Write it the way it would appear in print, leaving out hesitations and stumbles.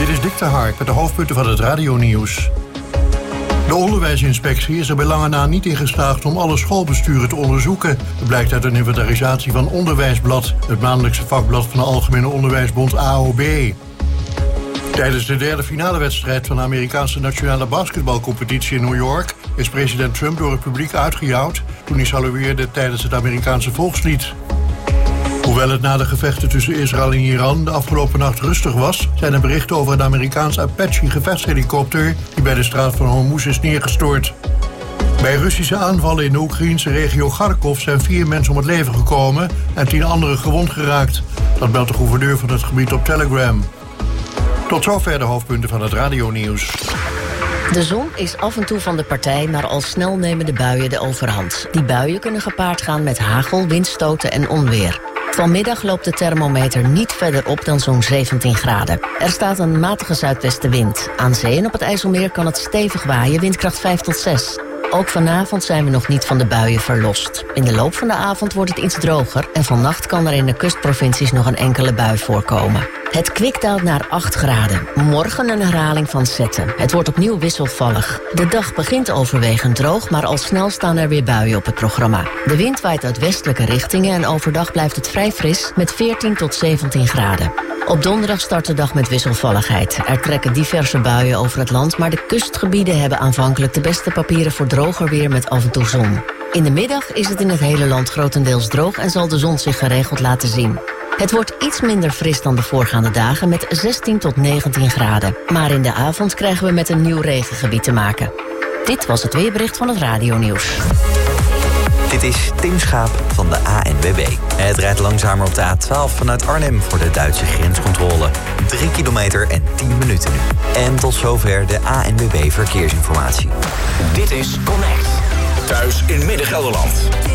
Dit is Dick de Hark met de hoofdpunten van het radionieuws. De onderwijsinspectie is er bij lange na niet in geslaagd om alle schoolbesturen te onderzoeken. Dat blijkt uit een inventarisatie van Onderwijsblad, het maandelijkse vakblad van de Algemene Onderwijsbond AOB. Tijdens de derde finale wedstrijd van de Amerikaanse nationale basketbalcompetitie in New York is president Trump door het publiek uitgejouwd toen hij salueerde tijdens het Amerikaanse volkslied. Hoewel het na de gevechten tussen Israël en Iran de afgelopen nacht rustig was, zijn er berichten over een Amerikaans Apache-gevechtshelikopter die bij de straat van Hormuz is neergestort. Bij Russische aanvallen in de Oekraïnse regio Kharkov zijn 4 mensen om het leven gekomen en 10 anderen gewond geraakt. Dat meldt de gouverneur van het gebied op Telegram. Tot zover de hoofdpunten van het radionieuws. De zon is af en toe van de partij, maar al snel nemen de buien de overhand. Die buien kunnen gepaard gaan met hagel, windstoten en onweer. Vanmiddag loopt de thermometer niet verder op dan zo'n 17 graden. Er staat een matige zuidwestenwind. Aan zee en op het IJsselmeer kan het stevig waaien, windkracht 5 tot 6. Ook vanavond zijn we nog niet van de buien verlost. In de loop van de avond wordt het iets droger en vannacht kan er in de kustprovincies nog een enkele bui voorkomen. Het kwik daalt naar 8 graden. Morgen een herhaling van zetten. Het wordt opnieuw wisselvallig. De dag begint overwegend droog, maar al snel staan er weer buien op het programma. De wind waait uit westelijke richtingen en overdag blijft het vrij fris met 14 tot 17 graden. Op donderdag start de dag met wisselvalligheid. Er trekken diverse buien over het land, maar de kustgebieden hebben aanvankelijk de beste papieren voor droger weer met af en toe zon. In de middag is het in het hele land grotendeels droog en zal de zon zich geregeld laten zien. Het wordt iets minder fris dan de voorgaande dagen met 16 tot 19 graden. Maar in de avond krijgen we met een nieuw regengebied te maken. Dit was het weerbericht van het radionieuws. Dit is Tim Schaap van de ANWB. Het rijdt langzamer op de A12 vanuit Arnhem voor de Duitse grenscontrole. 3 kilometer en 10 minuten nu. En tot zover de ANWB Verkeersinformatie. Dit is Connect. Thuis in Midden-Gelderland.